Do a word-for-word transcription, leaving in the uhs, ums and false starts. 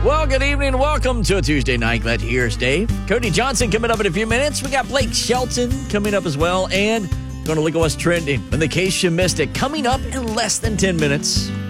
Well, good evening. Welcome to a Tuesday night. Glad you're here. Dave. Cody Johnson coming up in a few minutes. We got Blake Shelton coming up as well. And going to look at what's trending. In the case you missed it, coming up in less than ten minutes.